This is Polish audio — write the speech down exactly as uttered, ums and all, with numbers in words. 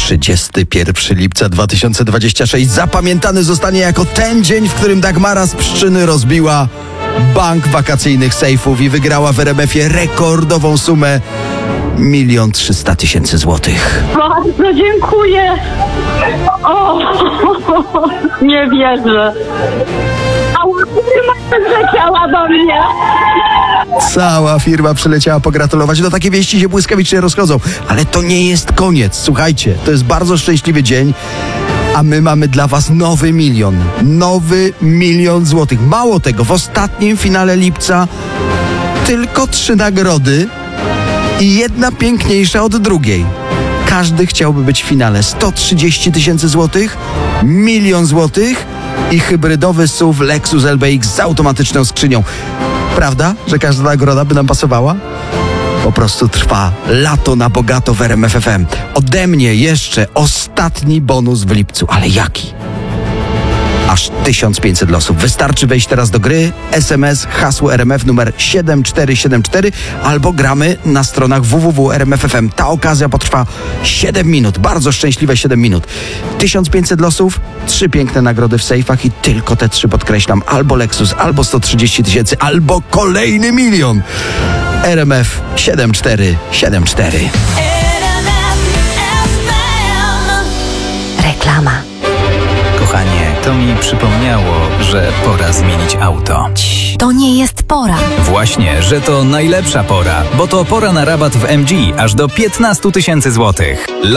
trzydziestego pierwszego lipca dwa tysiące dwudziestego szóstego zapamiętany zostanie jako ten dzień, w którym Dagmara z Pszczyny rozbiła bank wakacyjnych sejfów i wygrała w er em efie rekordową sumę milion trzysta tysięcy złotych. Bardzo dziękuję. O, nie wierzę. Cała firma zleciała do mnie. Cała firma przyleciała pogratulować. No takie wieści się błyskawicznie rozchodzą. Ale to nie jest koniec. Słuchajcie, to jest bardzo szczęśliwy dzień, a my mamy dla was nowy milion. Nowy milion złotych. Mało tego, w ostatnim finale lipca tylko trzy nagrody i jedna piękniejsza od drugiej. Każdy chciałby być w finale. sto trzydzieści tysięcy złotych, milion złotych i hybrydowy S U V Lexus L B X z automatyczną skrzynią. Prawda, że każda nagroda by nam pasowała? Po prostu trwa lato na bogato w R M F F M. Ode mnie jeszcze ostatni bonus w lipcu. Ale jaki? Aż tysiąc pięćset losów. Wystarczy wejść teraz do gry, es em es, hasło R M F numer siedem cztery siedem cztery albo gramy na stronach w w w kropka r m f f m. Ta okazja potrwa siedem minut. Bardzo szczęśliwe siedem minut. tysiąc pięćset losów, trzy piękne nagrody w sejfach i tylko te trzy podkreślam. Albo Lexus, albo sto trzydzieści tysięcy, albo kolejny milion. R M F siedem cztery siedem cztery. Reklama. Kochanie, to mi przypomniało, że pora zmienić auto. To nie jest pora. Właśnie, że to najlepsza pora, bo to pora na rabat w M G aż do piętnaście tysięcy złotych.